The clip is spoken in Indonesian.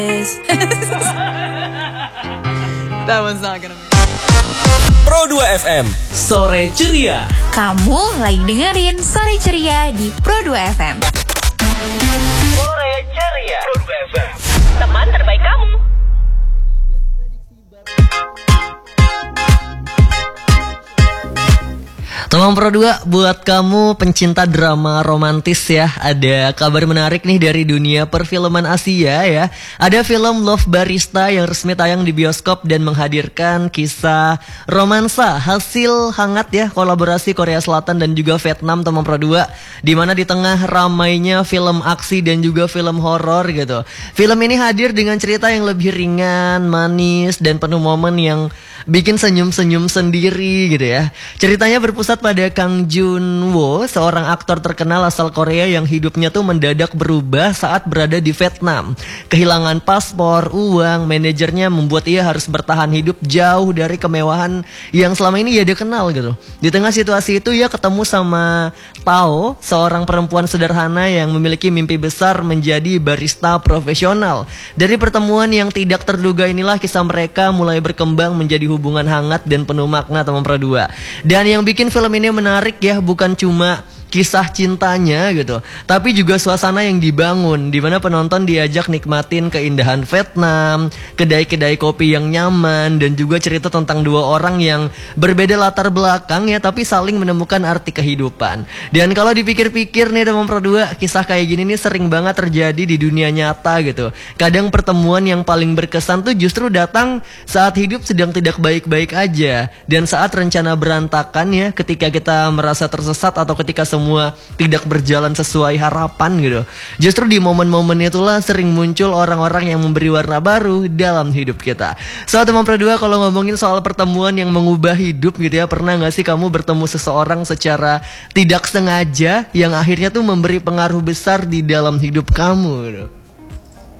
That one's not gonna be. Pro 2 FM, Sore Ceria. Kamu lagi dengerin Sore Ceria di Pro 2 FM. Sore Ceria. Pro 2 FM. Teman terbaik kamu. Teman Pro 2, buat kamu pencinta drama romantis ya, ada kabar menarik nih dari dunia perfilman Asia ya. Ada film Love Barista yang resmi tayang di bioskop dan menghadirkan kisah romansa hasil hangat ya kolaborasi Korea Selatan dan juga Vietnam, teman Pro 2. Dimana di tengah ramainya film aksi dan juga film horor gitu, film ini hadir dengan cerita yang lebih ringan, manis, dan penuh momen yang bikin senyum-senyum sendiri gitu ya. Ceritanya berpusat pada Kang Jun Wo, seorang aktor terkenal asal Korea yang hidupnya tuh mendadak berubah saat berada di Vietnam. Kehilangan paspor, uang, manajernya membuat ia harus bertahan hidup jauh dari kemewahan yang selama ini dia kenal gitu. Di tengah situasi itu ia ketemu sama Tao, seorang perempuan sederhana yang memiliki mimpi besar menjadi barista profesional. Dari pertemuan yang tidak terduga inilah kisah mereka mulai berkembang menjadi hubungan hangat dan penuh makna, teman Pro 2. Dan yang bikin film ini menarik ya, bukan cuma kisah cintanya gitu, tapi juga suasana yang dibangun, dimana penonton diajak nikmatin keindahan Vietnam, kedai-kedai kopi yang nyaman, dan juga cerita tentang dua orang yang berbeda latar belakang ya, tapi saling menemukan arti kehidupan. Dan kalau dipikir-pikir nih teman Pro 2, kisah kayak gini nih sering banget terjadi di dunia nyata gitu. Kadang pertemuan yang paling berkesan tuh justru datang saat hidup sedang tidak baik-baik aja, dan saat rencana berantakan ya, ketika kita merasa tersesat atau ketika semua tidak berjalan sesuai harapan gitu. Justru di momen-momen itulah sering muncul orang-orang yang memberi warna baru dalam hidup kita. So teman Pro 2, kalau ngomongin soal pertemuan yang mengubah hidup gitu ya, pernah gak sih kamu bertemu seseorang secara tidak sengaja yang akhirnya tuh memberi pengaruh besar di dalam hidup kamu gitu?